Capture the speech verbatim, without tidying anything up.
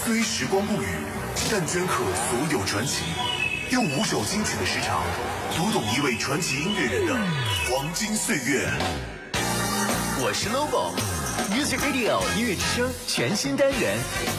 虽时光不语，但镌刻所有传奇。用五首精品的时长，读懂一位传奇音乐人的黄金岁月。我是 Logo，Music Radio 音乐之声全新单元。